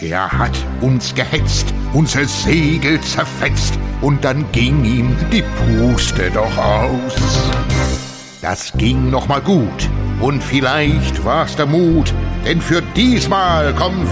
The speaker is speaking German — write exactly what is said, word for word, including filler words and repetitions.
Der hat uns gehetzt, unser Segel zerfetzt, und dann ging ihm die Puste doch aus. Das ging noch mal gut, und vielleicht war's der Mut, denn für diesmal kommen